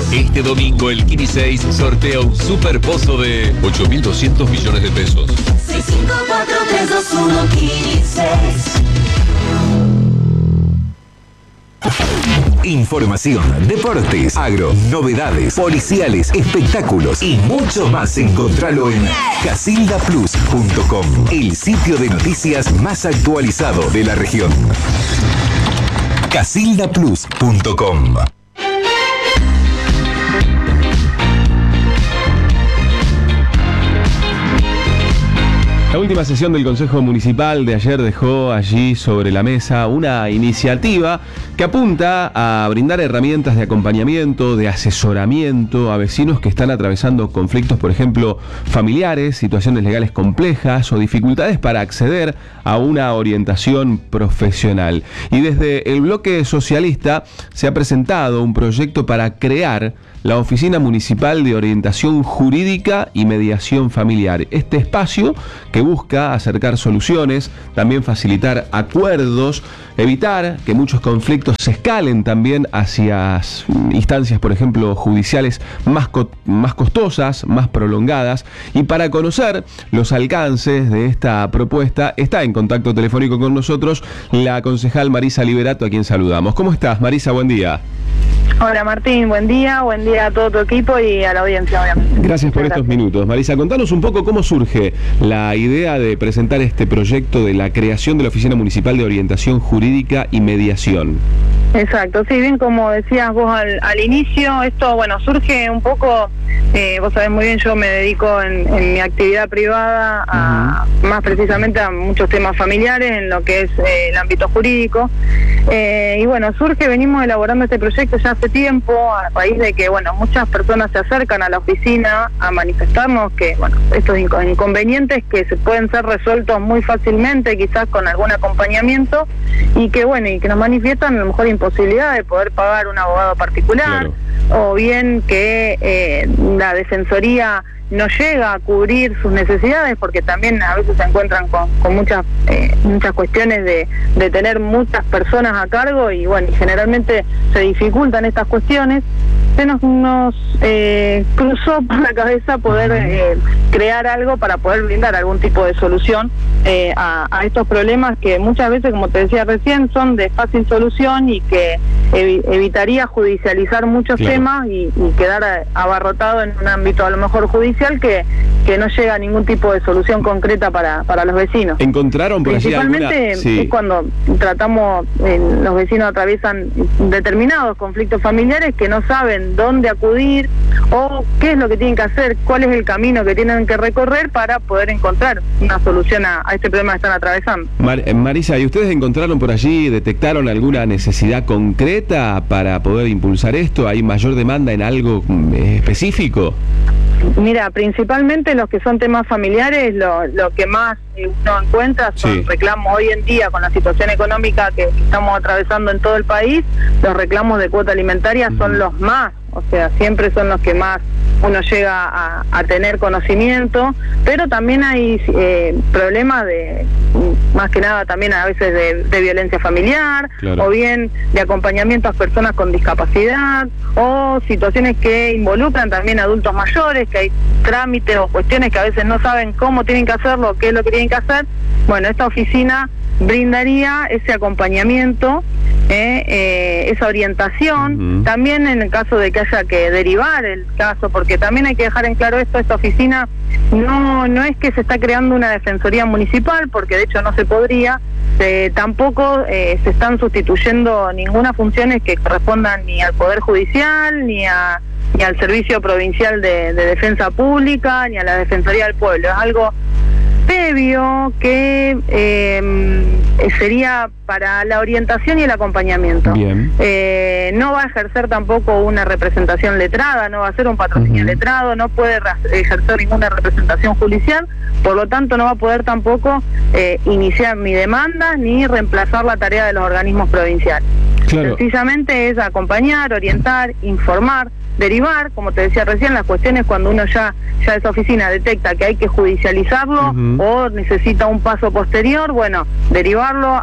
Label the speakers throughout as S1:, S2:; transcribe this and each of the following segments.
S1: Este domingo el Kini 6 sortea un super pozo de 8.200 millones de pesos.
S2: 654-321 Kini 6.
S3: Información, deportes, agro, novedades, policiales, espectáculos y mucho más. Encontralo en casildaplus.com, el sitio de noticias más actualizado de la región. casildaplus.com.
S4: La última sesión del Consejo Municipal de ayer dejó allí sobre la mesa una iniciativa que apunta a brindar herramientas de acompañamiento, de asesoramiento a vecinos que están atravesando conflictos, por ejemplo, familiares, situaciones legales complejas o dificultades para acceder a una orientación profesional. Y desde el bloque socialista se ha presentado un proyecto para crear la Oficina Municipal de Orientación Jurídica y Mediación Familiar. Este espacio que busca acercar soluciones, también facilitar acuerdos, evitar que muchos conflictos se escalen también hacia instancias, por ejemplo, judiciales más costosas, más prolongadas. Y para conocer los alcances de esta propuesta, está en contacto telefónico con nosotros la concejal Marisa Liberato, a quien saludamos. ¿Cómo estás, Marisa? Buen día.
S5: Hola Martín, buen día a todo tu equipo y a la audiencia, obviamente.
S4: Gracias por estos minutos. Marisa, contanos un poco cómo surge la idea de presentar este proyecto de la creación de la Oficina Municipal de Orientación Jurídica y Mediación.
S5: Exacto, sí, bien como decías vos al inicio, esto, bueno, surge un poco, vos sabés muy bien, yo me dedico en mi actividad privada más precisamente a muchos temas familiares en lo que es el ámbito jurídico, y bueno, venimos elaborando este proyecto ya hace tiempo, a raíz de que, bueno, muchas personas se acercan a la oficina a manifestarnos que, bueno, estos inconvenientes que se pueden ser resueltos muy fácilmente, quizás con algún acompañamiento, y que, bueno, y que nos manifiestan a lo mejor imposibilidad de poder pagar un abogado particular, claro, o bien que la defensoría no llega a cubrir sus necesidades, porque también a veces se encuentran con muchas cuestiones de tener muchas personas a cargo y bueno, y generalmente se dificultan estas cuestiones. Se nos cruzó por la cabeza poder crear algo para poder brindar algún tipo de solución a estos problemas que muchas veces, como te decía recién, son de fácil solución y que evitaría judicializar muchos temas y quedar abarrotado en un ámbito a lo mejor judicial que no llega a ningún tipo de solución concreta para los vecinos.
S4: ¿Encontraron por allí alguna?
S5: Principalmente es cuando tratamos, los vecinos atraviesan determinados conflictos familiares que no saben dónde acudir o qué es lo que tienen que hacer, cuál es el camino que tienen que recorrer para poder encontrar una solución a este problema que están atravesando.
S4: Marisa, ¿y ustedes encontraron por allí, detectaron alguna necesidad concreta para poder impulsar esto? ¿Hay mayor demanda en algo específico?
S5: Mira, principalmente los que son temas familiares, lo que más uno encuentra son reclamos hoy en día con la situación económica que estamos atravesando en todo el país. Los reclamos de cuota alimentaria son los más, o sea, siempre son los que más uno llega a tener conocimiento, pero también hay problemas más que nada también a veces de violencia familiar, claro, o bien de acompañamiento a personas con discapacidad, o situaciones que involucran también a adultos mayores, que hay trámites o cuestiones que a veces no saben cómo tienen que hacerlo, qué es lo que tienen que hacer. Bueno, esta oficina brindaría ese acompañamiento, esa orientación, también en el caso de que haya que derivar el caso, porque también hay que dejar en claro esto, esta oficina no es que se está creando una defensoría municipal, porque de hecho no se podría, tampoco se están sustituyendo ninguna funciones que correspondan ni al Poder Judicial, ni al Servicio Provincial de Defensa Pública, ni a la Defensoría del Pueblo. Es algo previo que sería para la orientación y el acompañamiento. Bien. No va a ejercer tampoco una representación letrada, no va a ser un patrocinio letrado, no puede ejercer ninguna representación judicial, por lo tanto no va a poder tampoco iniciar ni demandas ni reemplazar la tarea de los organismos provinciales. Claro. Sencillamente es acompañar, orientar, informar, derivar, como te decía recién, las cuestiones cuando uno ya esa oficina detecta que hay que judicializarlo o necesita un paso posterior, bueno, derivarlo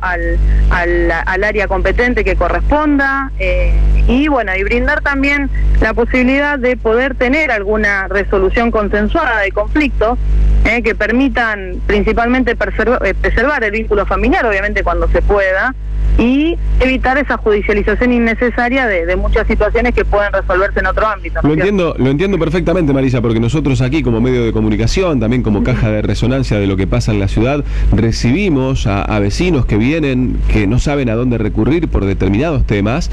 S5: al área competente que corresponda, y bueno, y brindar también la posibilidad de poder tener alguna resolución consensuada de conflictos que permitan principalmente preservar el vínculo familiar, obviamente cuando se pueda, y evitar esa judicialización innecesaria de muchas situaciones que pueden resolverse en otro ámbito, ¿no?
S4: Lo entiendo perfectamente, Marisa, porque nosotros aquí como medio de comunicación, también como caja de resonancia de lo que pasa en la ciudad, recibimos a vecinos que vienen, que no saben a dónde recurrir por determinados temas,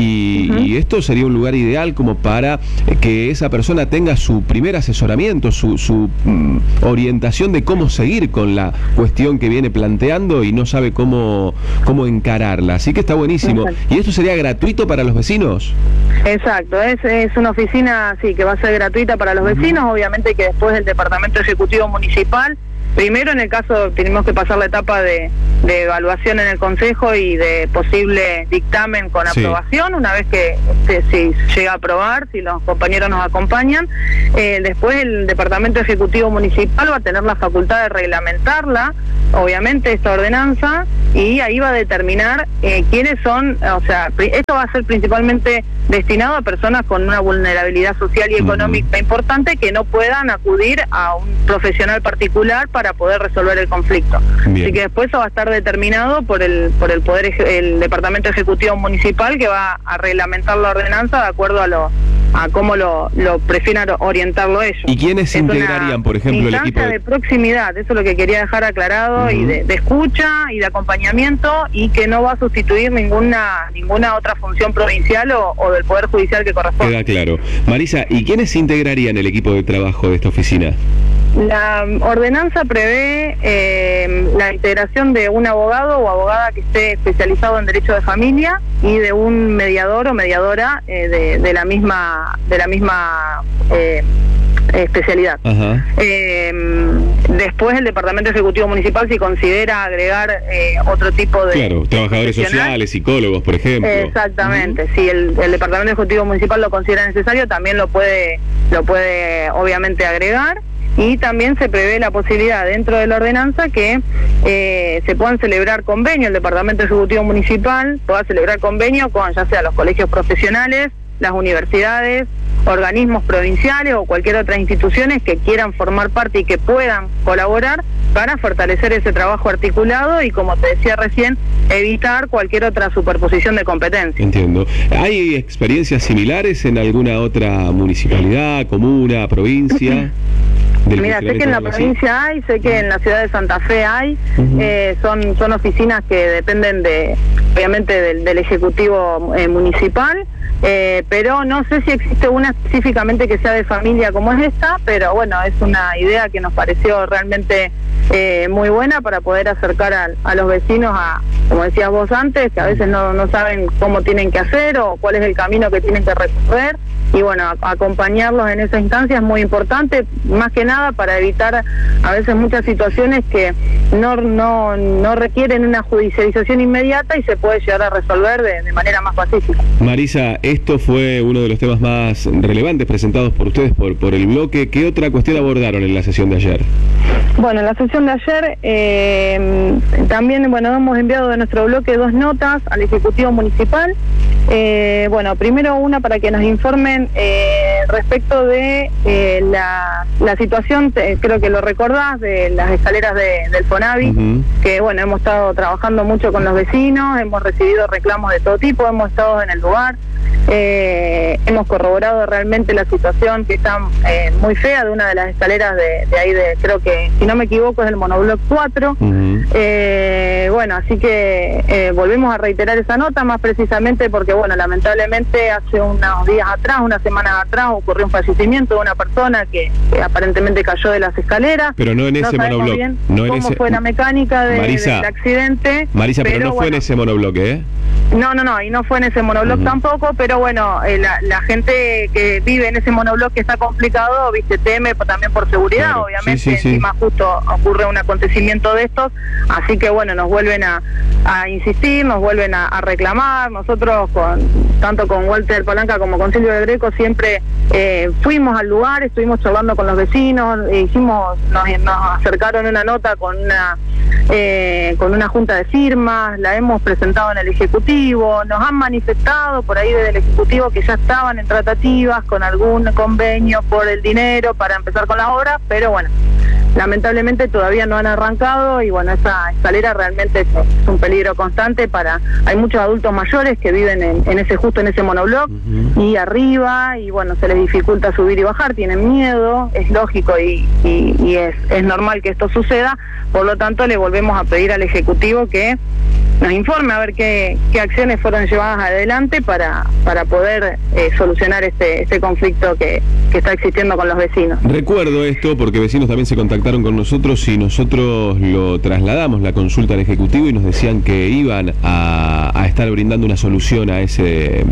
S4: y esto sería un lugar ideal como para que esa persona tenga su primer asesoramiento, su orientación de cómo seguir con la cuestión que viene planteando y no sabe cómo encarar. Así que está buenísimo.
S5: Exacto.
S4: ¿Y esto sería gratuito para los vecinos?
S5: Exacto, es una oficina, sí, que va a ser gratuita para los vecinos, obviamente que después el Departamento Ejecutivo Municipal, primero en el caso tenemos que pasar la etapa de evaluación en el Consejo y de posible dictamen con aprobación, una vez que si llega a aprobar, si los compañeros nos acompañan, después el Departamento Ejecutivo Municipal va a tener la facultad de reglamentarla, obviamente esta ordenanza, y ahí va a determinar quiénes son, o sea, esto va a ser principalmente destinado a personas con una vulnerabilidad social y económica importante que no puedan acudir a un profesional particular para poder resolver el conflicto. Bien. Así que después eso va a estar determinado por el Departamento Ejecutivo Municipal, que va a reglamentar la ordenanza de acuerdo a cómo lo prefieran orientarlo ellos.
S4: ¿Y quiénes integrarían, por ejemplo, el equipo
S5: de proximidad? Eso es lo que quería dejar aclarado, y de escucha y de acompañamiento, y que no va a sustituir ninguna otra función provincial o del Poder Judicial que corresponde.
S4: Queda claro. Marisa, ¿y quiénes integrarían el equipo de trabajo de esta oficina?
S5: La ordenanza prevé la integración de un abogado o abogada que esté especializado en derecho de familia y de un mediador o mediadora de la misma especialidad. Después el Departamento Ejecutivo Municipal, si considera agregar otro tipo de...
S4: Claro, trabajadores sociales, psicólogos, por ejemplo.
S5: Exactamente, si el Departamento Ejecutivo Municipal lo considera necesario, también lo puede obviamente agregar. Y también se prevé la posibilidad dentro de la ordenanza que se puedan celebrar convenios, el Departamento Ejecutivo Municipal pueda celebrar convenios con ya sea los colegios profesionales, las universidades, organismos provinciales o cualquier otra instituciones que quieran formar parte y que puedan colaborar para fortalecer ese trabajo articulado y, como te decía recién, evitar cualquier otra superposición de competencias.
S4: Entiendo. ¿Hay experiencias similares en alguna otra municipalidad, comuna, provincia?
S5: Mira, sé que en la provincia hay, sé que en la ciudad de Santa Fe hay, son oficinas que dependen obviamente del Ejecutivo Municipal, pero no sé si existe una específicamente que sea de familia como es esta, pero bueno, es una idea que nos pareció realmente muy buena para poder acercar a los vecinos como decías vos antes, que a veces no saben cómo tienen que hacer o cuál es el camino que tienen que recorrer. Y bueno, acompañarlos en esa instancia es muy importante, más que nada para evitar a veces muchas situaciones que no requieren una judicialización inmediata y se puede llegar a resolver de manera más pacífica.
S4: Marisa, esto fue uno de los temas más relevantes presentados por ustedes por el bloque. ¿Qué otra cuestión abordaron en la sesión de ayer?
S5: Bueno, en la sesión de ayer también hemos enviado de nuestro bloque 2 notas al Ejecutivo Municipal. Bueno, primero una para que nos informen respecto de la situación, creo que lo recordás, de las escaleras del Fonavi, que bueno, hemos estado trabajando mucho con los vecinos, hemos recibido reclamos de todo tipo, hemos estado en el lugar, hemos corroborado realmente la situación que está muy fea de una de las escaleras de ahí, creo que, si no me equivoco, es el monobloc 4. Bueno, así que volvemos a reiterar esa nota, más precisamente porque, bueno, lamentablemente hace unos días atrás, unas semanas atrás, ocurrió un fallecimiento de una persona que aparentemente cayó de las escaleras.
S4: Pero no en ese monobloc.
S5: No cómo fue la mecánica
S4: Marisa,
S5: del accidente.
S4: Marisa, pero no fue en ese monobloque, ¿eh?
S5: No, y no fue en ese monobloc tampoco, pero bueno, la gente que vive en ese monobloc que está complicado, viste, teme también por seguridad,
S4: claro,
S5: obviamente,
S4: sí.
S5: encima justo ocurre un acontecimiento de estos, así que bueno, nos vuelven a insistir, nos vuelven a reclamar. Nosotros, tanto con Walter Palanca como con Silvio del Greco, siempre fuimos al lugar, estuvimos charlando con los vecinos, nos acercaron una nota con una junta de firmas, la hemos presentado en el Ejecutivo, nos han manifestado por ahí desde el Ejecutivo que ya estaban en tratativas con algún convenio por el dinero para empezar con la obra, pero bueno, lamentablemente todavía no han arrancado y bueno, esa escalera realmente es un peligro constante hay muchos adultos mayores que viven en ese monobloc y arriba, y bueno, se les dificulta subir y bajar, tienen miedo, es lógico y es normal que esto suceda. Por lo tanto, le volvemos a pedir al Ejecutivo que nos informe a ver qué acciones fueron llevadas adelante para poder solucionar este conflicto que está existiendo con los vecinos.
S4: Recuerdo esto porque vecinos también se contactaron con nosotros y nosotros lo trasladamos la consulta al Ejecutivo y nos decían que iban a estar brindando una solución a ese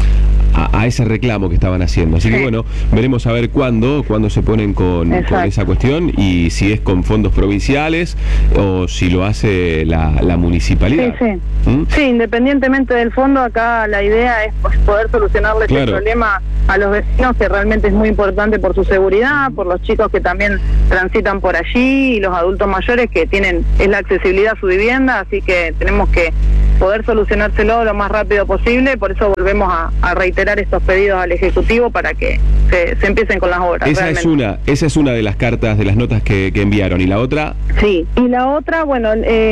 S4: reclamo que estaban haciendo. Así que bueno, veremos a ver cuándo se ponen con esa cuestión y si es con fondos provinciales o si lo hace la municipalidad.
S5: Sí, independientemente del fondo, acá la idea es poder solucionarles el problema a los vecinos, que realmente es muy importante por su seguridad, por los chicos que también transitan por allí y los adultos mayores que es la accesibilidad a su vivienda, así que tenemos que poder solucionárselo lo más rápido posible. Por eso volvemos a reiterar estos pedidos al Ejecutivo para que se empiecen con las obras.
S4: Esa es una de las cartas, de las notas que enviaron. ¿Y la otra?
S5: Sí, y la otra, bueno,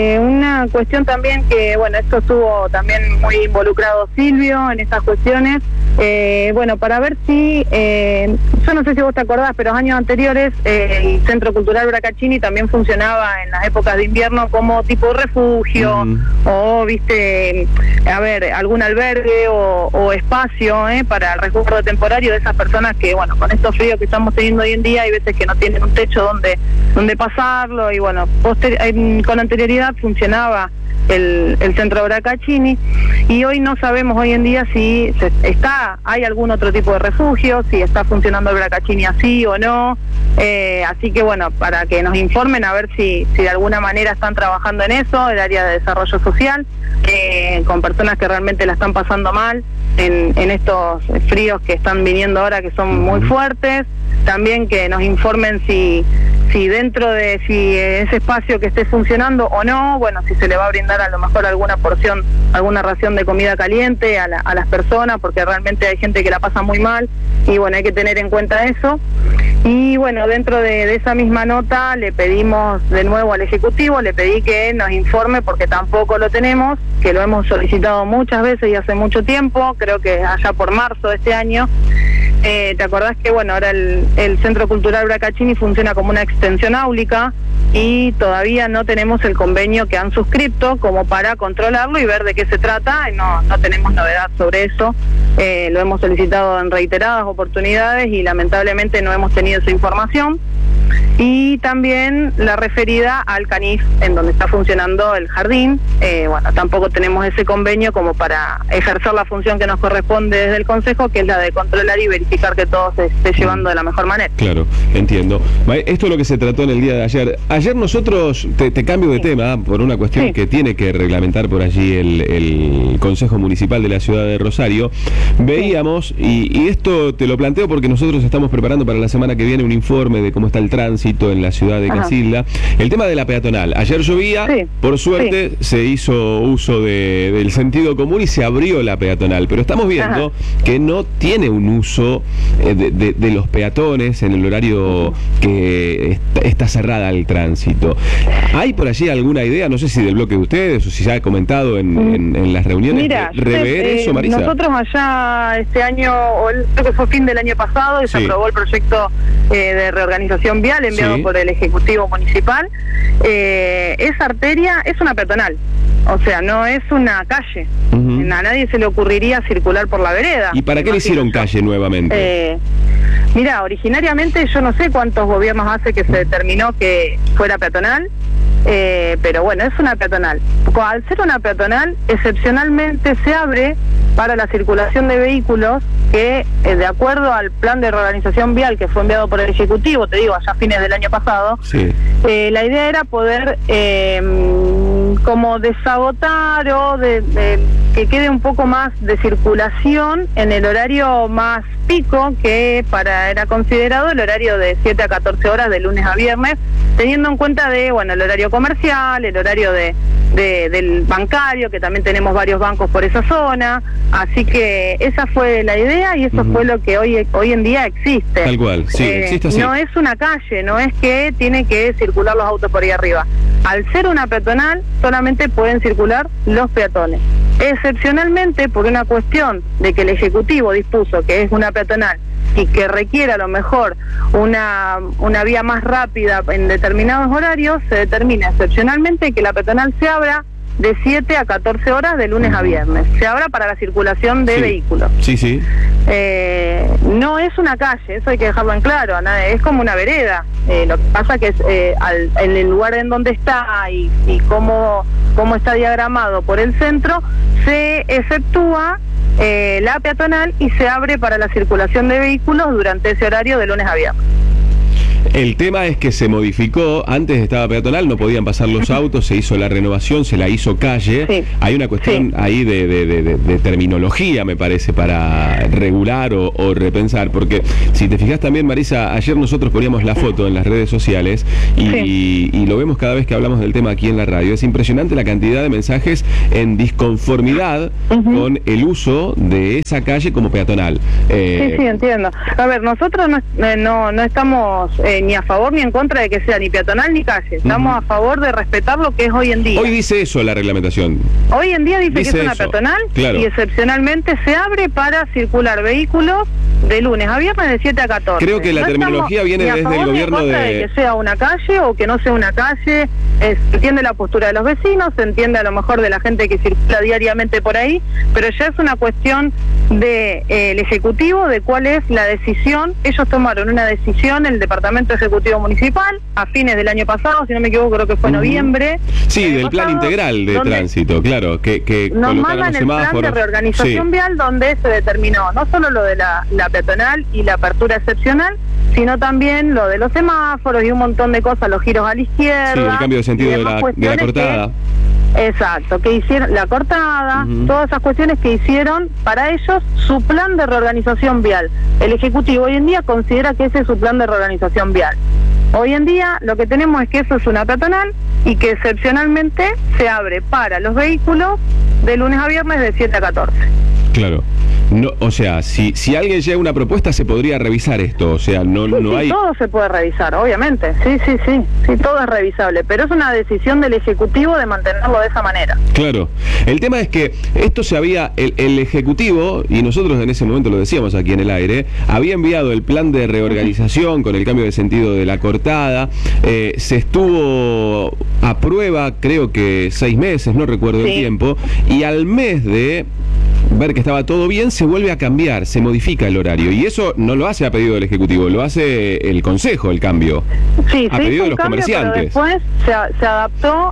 S5: una cuestión también que, bueno, esto estuvo también muy involucrado Silvio en estas cuestiones, bueno, para ver si, yo no sé si vos te acordás, pero años anteriores el Centro Cultural Bracaccini también funcionaba en las épocas de invierno como tipo refugio o, viste, algún albergue o espacio para el resguardo temporario de esas personas que, bueno, con estos fríos que estamos teniendo hoy en día, hay veces que no tienen un techo donde pasarlo, y bueno, con anterioridad funcionaba el Centro Bracaccini, y hoy no sabemos hoy en día si hay algún otro tipo de refugio, si está funcionando el Bracaccini así o no, así que bueno, para que nos informen a ver si de alguna manera están trabajando en eso, el área de desarrollo social, con personas que realmente la están pasando mal en estos fríos que están viniendo ahora, que son muy fuertes. También que nos informen si dentro de ese espacio que esté funcionando o no, bueno, si se le va a brindar a lo mejor alguna porción, alguna ración de comida caliente a las personas, porque realmente hay gente que la pasa muy mal y bueno, hay que tener en cuenta eso. Y bueno, dentro de esa misma nota le pedimos de nuevo al Ejecutivo, le pedí que nos informe, porque tampoco lo tenemos, que lo hemos solicitado muchas veces y hace mucho tiempo, creo que allá por marzo de este año. ¿Te acordás que bueno, ahora el Centro Cultural Bracaccini funciona como una extensión áulica y todavía no tenemos el convenio que han suscrito como para controlarlo y ver de qué se trata? Y no tenemos novedad sobre eso. Lo hemos solicitado en reiteradas oportunidades y lamentablemente no hemos tenido esa información. Y también la referida al CANIF, en donde está funcionando el jardín. Bueno, tampoco tenemos ese convenio como para ejercer la función que nos corresponde desde el Consejo, que es la de controlar y verificar que todo se esté llevando de la mejor manera. Claro,
S4: entiendo. Esto es lo que se trató en el día de ayer. Ayer nosotros, te cambio de tema, por una cuestión que tiene que reglamentar por allí el Consejo Municipal de la Ciudad de Rosario. Veíamos, y esto te lo planteo porque nosotros estamos preparando para la semana que viene un informe de cómo está el tránsito en la ciudad de Casilda. El tema de la peatonal. Ayer llovía, por suerte se hizo uso del sentido común y se abrió la peatonal, pero estamos viendo que no tiene un uso de los peatones en el horario que está cerrada al tránsito. ¿Hay por allí alguna idea, no sé si del bloque de ustedes o si ya ha comentado en las reuniones,
S5: mira,
S4: de rever eso, Marisa?
S5: Nosotros allá este año, creo que fue fin del año pasado, y se aprobó el proyecto de reorganización vial enviado por el Ejecutivo Municipal. Esa arteria es una peatonal, o sea, no es una calle. A nadie se le ocurriría circular por la vereda.
S4: ¿Y para qué le hicieron calle nuevamente?
S5: Mira, originariamente yo no sé cuántos gobiernos hace que se determinó que fuera peatonal, pero bueno, es una peatonal. Al ser una peatonal, excepcionalmente se abre para la circulación de vehículos que, de acuerdo al plan de reorganización vial que fue enviado por el Ejecutivo, te digo, allá a fines del año pasado,
S4: Sí.
S5: La idea era poder como desagotar o que quede un poco más de circulación en el horario más pico, que era considerado el horario de 7 a 14 horas de lunes a viernes, teniendo en cuenta el horario comercial, el horario del bancario, que también tenemos varios bancos por esa zona, así que esa fue la idea y eso fue lo que hoy en día existe.
S4: Tal cual, sí, existe así.
S5: No es una calle, no es que tiene que circular los autos por ahí arriba. Al ser una peatonal, solamente pueden circular los peatones. Excepcionalmente, por una cuestión de que el Ejecutivo dispuso que es una peatonal y que requiere a lo mejor una vía más rápida en determinados horarios, se determina excepcionalmente que la peatonal se abra de 7 a 14 horas de lunes a viernes. Se abra para la circulación de vehículos.
S4: Sí, sí.
S5: No es una calle, eso hay que dejarlo en claro, es como una vereda. Lo que pasa que es en el lugar en donde está y cómo está diagramado por el centro, se exceptúa la peatonal y se abre para la circulación de vehículos durante ese horario de lunes a viernes.
S4: El tema es que se modificó, antes estaba peatonal, no podían pasar los autos, se hizo la renovación, se la hizo calle.
S5: Sí.
S4: Hay una cuestión ahí de terminología, me parece, para regular o repensar, porque si te fijas también, Marisa, ayer nosotros poníamos la foto en las redes sociales y lo vemos cada vez que hablamos del tema aquí en la radio. Es impresionante la cantidad de mensajes en disconformidad con el uso de esa calle como peatonal.
S5: Sí, entiendo. A ver, nosotros no estamos ni a favor ni en contra de que sea ni peatonal ni calle. Estamos a favor de respetar lo que es hoy en día.
S4: Hoy dice eso la reglamentación.
S5: Hoy en día dice que es una
S4: eso,
S5: peatonal,
S4: claro.
S5: Y excepcionalmente se abre para circular vehículos de lunes a viernes de 7 a 14.
S4: Creo que la terminología viene desde el gobierno
S5: ni a favor ni en contra de que sea una calle o que no sea una calle. Se entiende la postura de los vecinos, se entiende a lo mejor de la gente que circula diariamente por ahí, pero ya es una cuestión de el Ejecutivo, de cuál es la decisión. Ellos tomaron una decisión, el Departamento Ejecutivo Municipal, a fines del año pasado, si no me equivoco, creo que fue noviembre.
S4: Sí, del plan integral de tránsito, claro, que
S5: nos
S4: colocaron
S5: mandan
S4: los
S5: el plan
S4: semáforos.
S5: de reorganización vial, donde se determinó no solo lo de la peatonal y la apertura excepcional, sino también lo de los semáforos y un montón de cosas, los giros a la izquierda.
S4: Sí, el cambio de sentido de la cortada.
S5: Exacto, que hicieron la cortada, todas esas cuestiones que hicieron para ellos su plan de reorganización vial. El Ejecutivo hoy en día considera que ese es su plan de reorganización vial. Hoy en día lo que tenemos es que eso es una peatonal y que excepcionalmente se abre para los vehículos de lunes a viernes de 7 a 14.
S4: Claro. No, o sea, si alguien llega a una propuesta se podría revisar esto, o sea, no hay...
S5: Todo se puede revisar, obviamente, sí, todo es revisable, pero es una decisión del Ejecutivo de mantenerlo de esa manera.
S4: Claro, el tema es que esto se había, el Ejecutivo, y nosotros en ese momento lo decíamos aquí en el aire, había enviado el plan de reorganización con el cambio de sentido de la cortada, se estuvo a prueba creo que 6 meses, no recuerdo el tiempo, y al mes de ver que estaba todo bien, se vuelve a cambiar, se modifica el horario. Y eso no lo hace a pedido del Ejecutivo, lo hace el Consejo, el cambio.
S5: Sí,
S4: a pedido de los comerciantes.
S5: Pero después se adaptó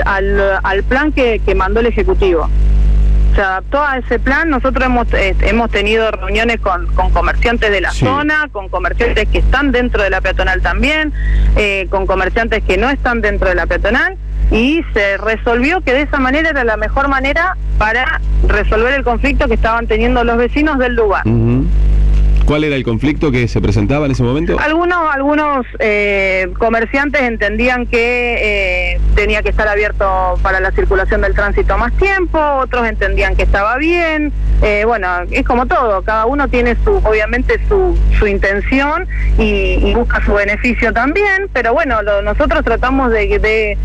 S5: al plan que mandó el Ejecutivo. Se adaptó a ese plan. Nosotros hemos tenido reuniones con comerciantes de la zona, con comerciantes que están dentro de la peatonal también, con comerciantes que no están dentro de la peatonal, y se resolvió que de esa manera era la mejor manera para resolver el conflicto que estaban teniendo los vecinos del lugar.
S4: ¿Cuál era el conflicto que se presentaba en ese momento?
S5: Algunos comerciantes entendían que tenía que estar abierto para la circulación del tránsito más tiempo, otros entendían que estaba bien. Bueno, es como todo, cada uno tiene obviamente su intención y busca su beneficio también, pero bueno, nosotros tratamos de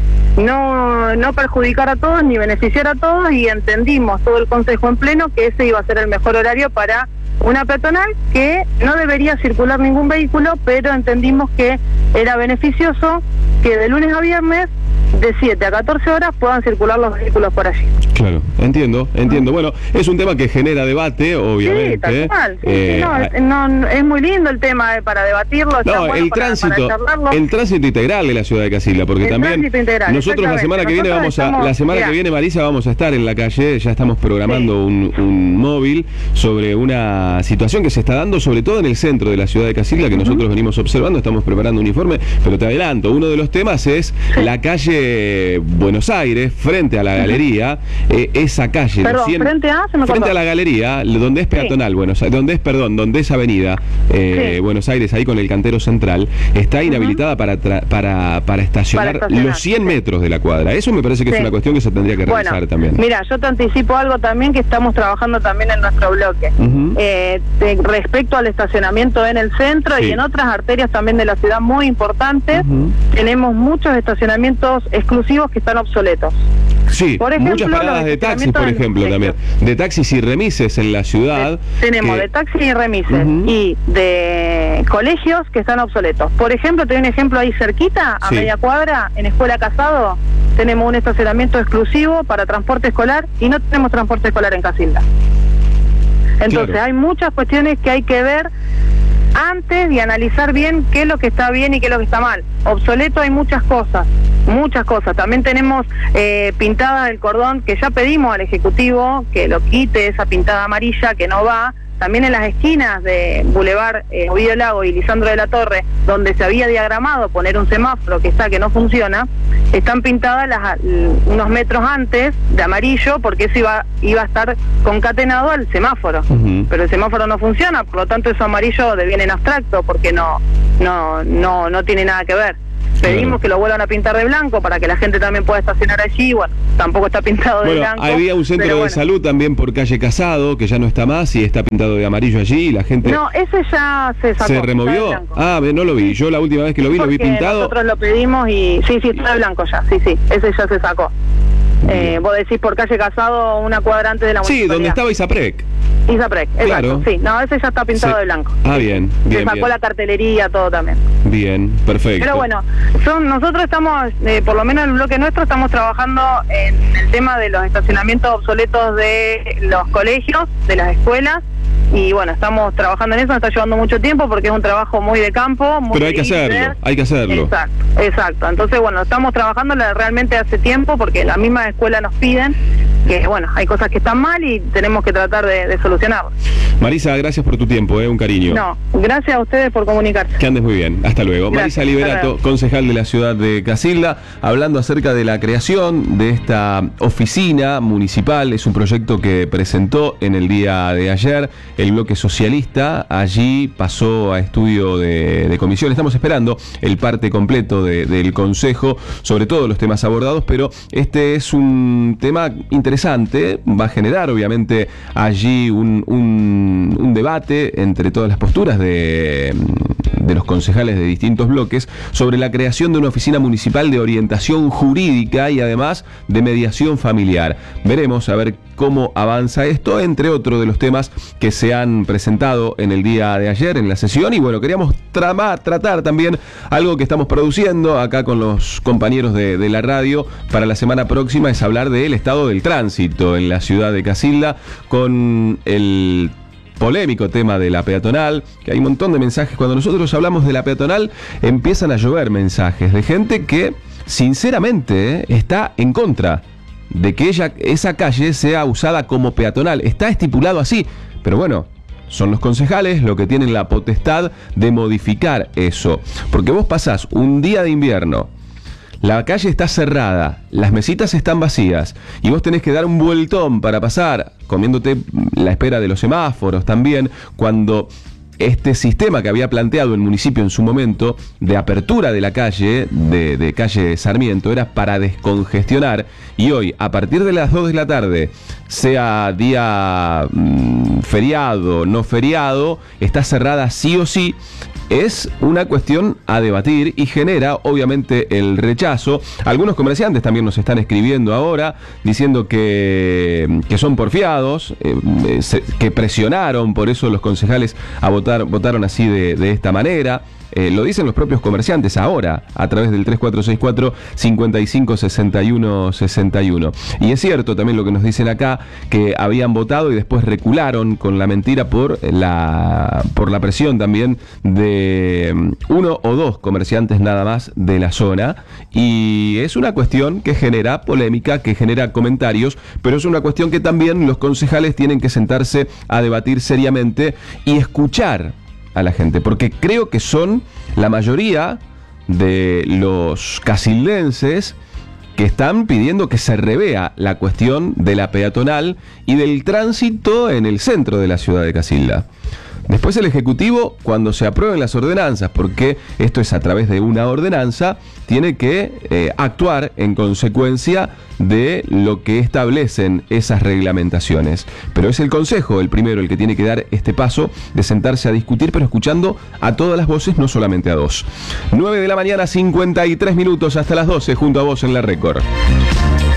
S5: no perjudicar a todos ni beneficiar a todos, y entendimos todo el Consejo en pleno que ese iba a ser el mejor horario para una peatonal, que no debería circular ningún vehículo, pero entendimos que era beneficioso que de lunes a viernes de 7 a 14 horas puedan circular los vehículos por allí.
S4: Claro, entiendo. Bueno, es un tema que genera debate, obviamente.
S5: Sí, tal cual. Es muy lindo el tema para debatirlo.
S4: No,
S5: bueno
S4: el tránsito integral de la ciudad de Casilda, porque también nosotros la semana que viene Marisa, vamos a estar en la calle, ya estamos programando un móvil sobre una situación que se está dando, sobre todo en el centro de la ciudad de Casilda, que nosotros venimos observando, estamos preparando un informe, pero te adelanto, uno de los temas es la calle Buenos Aires, frente a la galería, esa calle.
S5: Perdón, frente
S4: a la galería, donde es peatonal, donde es avenida Buenos Aires, ahí con el cantero central, está inhabilitada para estacionar los 100 metros de la cuadra. Eso me parece que es una cuestión que se tendría que revisar también.
S5: Mira, yo te anticipo algo también que estamos trabajando también en nuestro bloque. Respecto al estacionamiento en el centro y en otras arterias también de la ciudad muy importantes, tenemos muchos estacionamientos exclusivos que están obsoletos.
S4: Sí,
S5: por ejemplo,
S4: muchas paradas de taxis, por ejemplo, también. De taxis y remises en la ciudad.
S5: Tenemos de taxis y remises y de colegios que están obsoletos. Por ejemplo, te doy un ejemplo ahí cerquita, a media cuadra, en Escuela Casado, tenemos un estacionamiento exclusivo para transporte escolar y no tenemos transporte escolar en Casilda. Entonces hay muchas cuestiones que hay que ver antes de analizar bien qué es lo que está bien y qué es lo que está mal. Obsoleto hay muchas cosas. También tenemos pintada el cordón, que ya pedimos al Ejecutivo que lo quite, esa pintada amarilla que no va. También en las esquinas de Boulevard Ovidio Lago y Lisandro de la Torre, donde se había diagramado poner un semáforo que no funciona, están pintadas unos metros antes de amarillo, porque eso iba a estar concatenado al semáforo. Pero el semáforo no funciona, por lo tanto eso amarillo deviene en abstracto, porque no tiene nada que ver. Pedimos que lo vuelvan a pintar de blanco para que la gente también pueda estacionar allí. Bueno, tampoco está pintado de blanco.
S4: Había un centro de salud también por calle Casado, que ya no está más y está pintado de amarillo allí y la gente...
S5: No, ese ya se sacó.
S4: ¿Se removió? No lo vi. Yo la última vez que lo vi pintado.
S5: Nosotros lo pedimos y sí, está de blanco ya. Sí, ese ya se sacó. Vos decís por calle Casado, una cuadra antes de la municipalidad.
S4: Sí, donde estaba Isaprec.
S5: Exacto. Sí, no, ese ya está pintado de blanco.
S4: Bien.
S5: Se sacó la cartelería, todo también.
S4: Bien, perfecto.
S5: Pero bueno, nosotros estamos, por lo menos en el bloque nuestro, estamos trabajando en el tema de los estacionamientos obsoletos de los colegios, de las escuelas, y bueno, estamos trabajando en eso, nos está llevando mucho tiempo porque es un trabajo muy de campo. Pero
S4: hay que hacerlo.
S5: Exacto. Entonces, bueno, estamos trabajando realmente hace tiempo porque la misma escuela nos piden que, bueno, hay cosas que están mal y tenemos que tratar de solucionarlas.
S4: Marisa, gracias por tu tiempo, un cariño.
S5: No, gracias a ustedes por comunicarse.
S4: Que andes muy bien, hasta luego.
S5: Gracias,
S4: Marisa Liberato, concejal de la ciudad de Casilda, hablando acerca de la creación de esta oficina municipal. Es un proyecto que presentó en el día de ayer el bloque socialista. Allí pasó a estudio de comisión. Estamos esperando el parte completo del consejo sobre todos los temas abordados, pero este es un tema interesante. Va a generar obviamente allí un debate entre todas las posturas de los concejales de distintos bloques sobre la creación de una oficina municipal de orientación jurídica y además de mediación familiar. Veremos a ver cómo avanza esto, entre otros de los temas que se han presentado en el día de ayer en la sesión. Y bueno, queríamos tratar también algo que estamos produciendo acá con los compañeros de la radio para la semana próxima, es hablar del estado del tránsito en la ciudad de Casilda, con el polémico tema de la peatonal, que hay un montón de mensajes. Cuando nosotros hablamos de la peatonal, empiezan a llover mensajes de gente que sinceramente está en contra de que esa calle sea usada como peatonal. Está estipulado así, pero bueno, son los concejales los que tienen la potestad de modificar eso. Porque vos pasás un día de invierno, la calle está cerrada, las mesitas están vacías y vos tenés que dar un vueltón para pasar, comiéndote la espera de los semáforos también, cuando este sistema que había planteado el municipio en su momento de apertura de la calle, de calle Sarmiento, era para descongestionar, y hoy, a partir de las 2 de la tarde, sea día feriado, no feriado, está cerrada sí o sí. Es una cuestión a debatir y genera obviamente el rechazo. Algunos comerciantes también nos están escribiendo ahora diciendo que son porfiados, que presionaron, por eso los concejales votaron así de esta manera. lo dicen los propios comerciantes ahora, a través del 3464-556161. Y es cierto también lo que nos dicen acá, que habían votado y después recularon con la mentira por la presión también de uno o dos comerciantes nada más de la zona. Y es una cuestión que genera polémica, que genera comentarios, pero es una cuestión que también los concejales tienen que sentarse a debatir seriamente y escuchar a la gente, porque creo que son la mayoría de los casildenses que están pidiendo que se revea la cuestión de la peatonal y del tránsito en el centro de la ciudad de Casilda. Después el Ejecutivo, cuando se aprueben las ordenanzas, porque esto es a través de una ordenanza, tiene que actuar en consecuencia de lo que establecen esas reglamentaciones. Pero es el Consejo el primero el que tiene que dar este paso de sentarse a discutir, pero escuchando a todas las voces, no solamente a dos. 9 de la mañana, 53 minutos, hasta las 12, junto a vos en La Récord.